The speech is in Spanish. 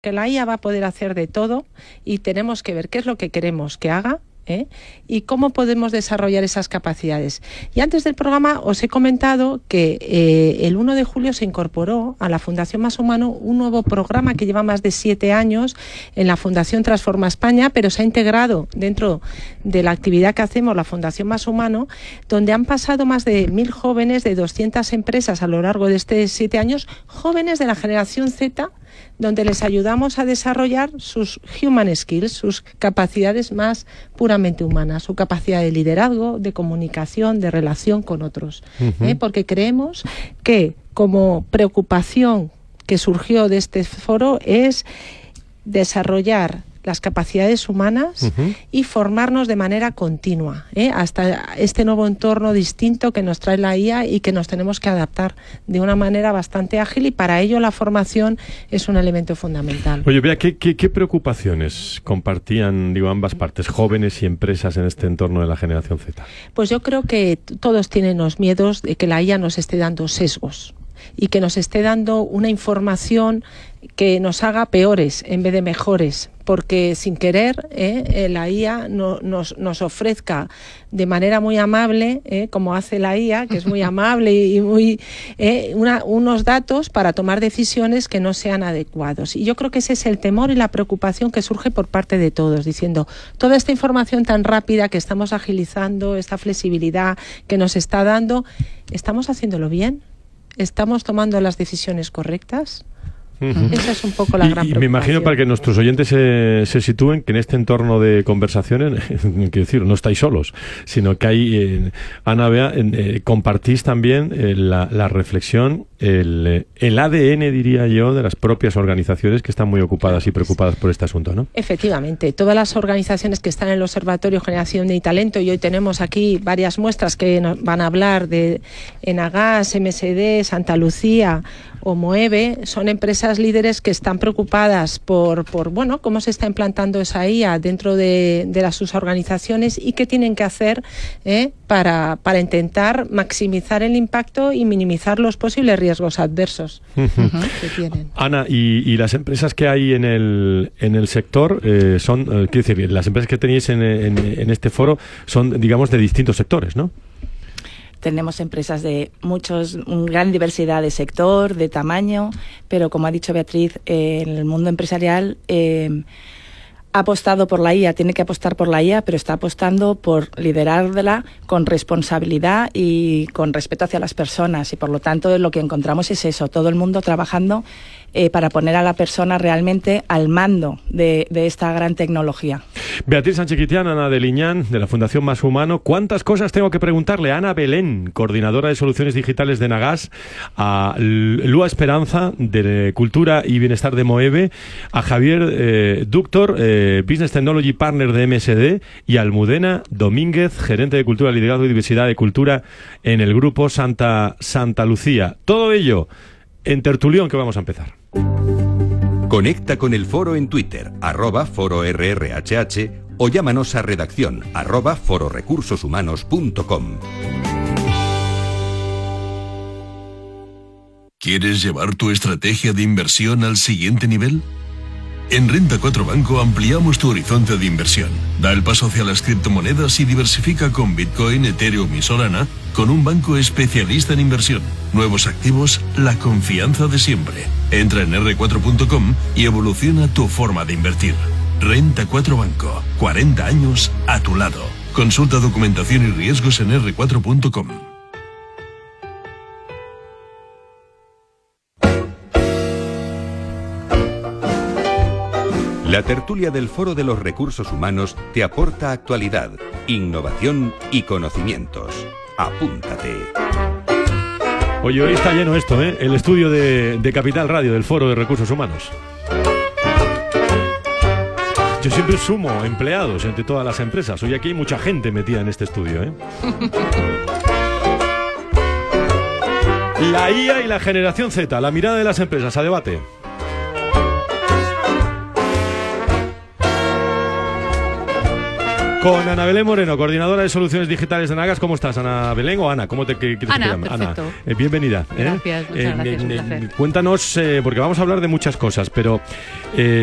que la IA va a poder hacer de todo y tenemos que ver qué es lo que queremos que haga, y cómo podemos desarrollar esas capacidades. Y antes del programa os he comentado que el 1 de julio se incorporó a la Fundación Más Humano un nuevo programa que lleva más de 7 años en la Fundación Transforma España, pero se ha integrado dentro de la actividad que hacemos la Fundación Más Humano, donde han pasado más de 1.000 jóvenes de 200 empresas a lo largo de estos 7 años, jóvenes de la generación Z, donde les ayudamos a desarrollar sus human skills, sus capacidades más puramente humanas, su capacidad de liderazgo, de comunicación, de relación con otros. Porque creemos que como preocupación que surgió de este foro es desarrollar las capacidades humanas y formarnos de manera continua, hasta este nuevo entorno distinto que nos trae la IA y que nos tenemos que adaptar de una manera bastante ágil, y para ello la formación es un elemento fundamental. Oye, vea, ¿qué preocupaciones compartían, ambas partes, jóvenes y empresas, en este entorno de la generación Z? Pues yo creo que todos tienen los miedos de que la IA nos esté dando sesgos y que nos esté dando una información que nos haga peores en vez de mejores, porque sin querer la IA nos ofrezca de manera muy amable, como hace la IA, que es muy amable y muy unos datos para tomar decisiones que no sean adecuados. Y yo creo que ese es el temor y la preocupación que surge por parte de todos, diciendo, toda esta información tan rápida que estamos agilizando, esta flexibilidad que nos está dando, ¿estamos haciéndolo bien? ¿Estamos tomando las decisiones correctas? Esa es un poco la gran preocupación. Me imagino, para que nuestros oyentes se sitúen, que en este entorno de conversaciones, quiero decir, no estáis solos, sino que hay, Ana, Bea, compartís también la reflexión, el ADN, diría yo, de las propias organizaciones que están muy ocupadas y preocupadas por este asunto, ¿no? Efectivamente, todas las organizaciones que están en el Observatorio Generación de Talento, y hoy tenemos aquí varias muestras que nos van a hablar de Enagas, MSD, Santa Lucía o Moeve, son empresas líderes que están preocupadas por cómo se está implantando esa IA dentro de sus organizaciones y qué tienen que hacer para intentar maximizar el impacto y minimizar los posibles riesgos adversos que tienen. Ana, y las empresas que hay en el sector son, quiero decir, las empresas que tenéis en este foro son, digamos, de distintos sectores, ¿no? Tenemos empresas de gran diversidad de sector, de tamaño, pero como ha dicho Beatriz, en el mundo empresarial ha apostado por la IA, tiene que apostar por la IA, pero está apostando por liderarla con responsabilidad y con respeto hacia las personas, y por lo tanto lo que encontramos es eso, todo el mundo trabajando para poner a la persona realmente al mando de esta gran tecnología. Beatriz Sánchez-Quitián, Ana de Liñán, de la Fundación Más Humano. ¿Cuántas cosas tengo que preguntarle a Ana Belén, coordinadora de soluciones digitales de Enagas, a Lua Esperanza, de Cultura y Bienestar de Moeve, a Javier Ductor, Business Technology Partner de MSD, y a Almudena Domínguez, gerente de Cultura, Liderazgo y Diversidad de Cultura en el Grupo Santa Lucía? Todo ello en Tertulión, que vamos a empezar. Conecta con el foro en Twitter, @fororrhh, o llámanos a redacción @fororecursoshumanos.com. ¿Quieres llevar tu estrategia de inversión al siguiente nivel? En Renta 4 Banco ampliamos tu horizonte de inversión. Da el paso hacia las criptomonedas y diversifica con Bitcoin, Ethereum y Solana con un banco especialista en inversión. Nuevos activos, la confianza de siempre. Entra en r4.com y evoluciona tu forma de invertir. Renta 4 Banco, 40 años a tu lado. Consulta documentación y riesgos en r4.com. La tertulia del Foro de los Recursos Humanos te aporta actualidad, innovación y conocimientos. Apúntate. Oye, hoy está lleno esto, el estudio de Capital Radio del Foro de Recursos Humanos. Yo siempre sumo empleados entre todas las empresas. Hoy aquí hay mucha gente metida en este estudio, La IA y la generación Z, la mirada de las empresas a debate. Con Ana Belén Moreno, coordinadora de soluciones digitales de Nagas. ¿Cómo estás, Ana Belén o Ana? ¿Cómo te quieres que te llame? Perfecto. Ana, bienvenida. Gracias, muchas gracias, un placer. Cuéntanos, porque vamos a hablar de muchas cosas, pero